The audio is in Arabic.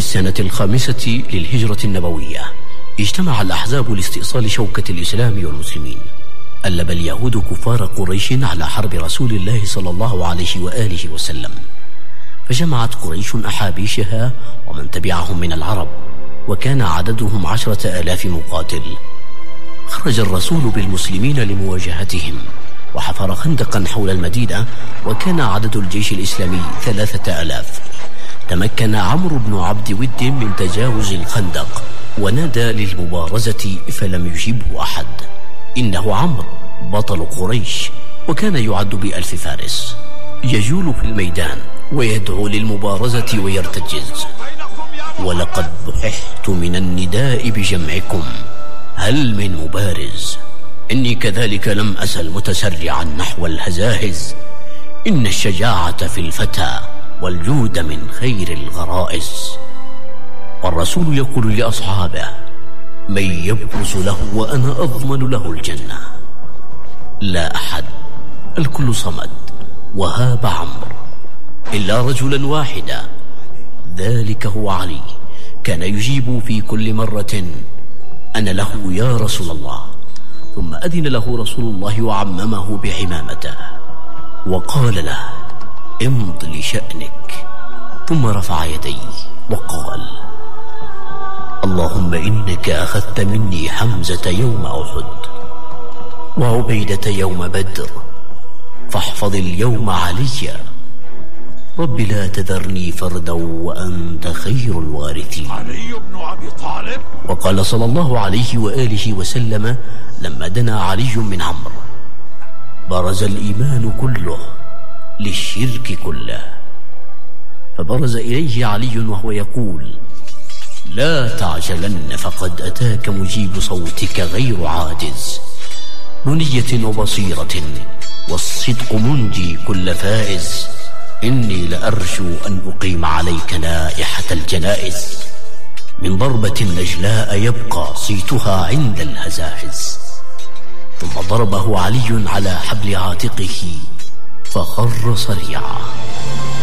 السنة 5 للهجرة النبوية اجتمع الأحزاب لاستئصال شوكة الإسلام والمسلمين. ألب اليهود كفار قريش على حرب رسول الله صلى الله عليه وآله وسلم، فجمعت قريش أحابيشها ومن تبعهم من العرب، وكان عددهم 10,000 مقاتل. خرج الرسول بالمسلمين لمواجهتهم وحفر خندقا حول المدينة، وكان عدد الجيش الإسلامي 3,000. تمكن عمرو بن عبد ود من تجاوز الخندق ونادى للمبارزة فلم يجبه أحد. إنه عمرو بطل قريش، وكان يعد ب1000 فارس، يجول في الميدان ويدعو للمبارزة ويرتجز: ولقد بححت من النداء بجمعكم، هل من مبارز؟ إني كذلك لم أزل متسرعا نحو الهزاهز، إن الشجاعة في الفتى والجود من خير الغرائز. والرسول يقول لأصحابه: من يبرز له وأنا أضمن له الجنة. لا أحد، الكل صمد وهاب عمرو إلا رجلا واحدا، ذلك هو علي. كان يجيب في كل مرة: أنا له يا رسول الله. ثم أذن له رسول الله وعممه بعمامته وقال له: امض لشأنك. ثم رفع يديه وقال: اللهم إنك أخذت مني حمزة يوم أحد وعبيدة يوم بدر، فاحفظ اليوم عليا. رب لا تذرني فردا وأنت خير الوارثين. علي بن أبي طالب. وقال صلى الله عليه وآله وسلم لما دنا علي من عمرو: برز الإيمان كله للشرك كله. فبرز إليه علي وهو يقول: لا تعجلن فقد أتاك مجيب صوتك غير عاجز، بنية وبصيرة والصدق منجي كل فائز. إني لأرجو أن أقيم عليك نائحة الجنائز، من ضربة نجلاء يبقى صيتها عند الهزاهز. ثم ضربه علي على حبل عاتقه فخر صريعا.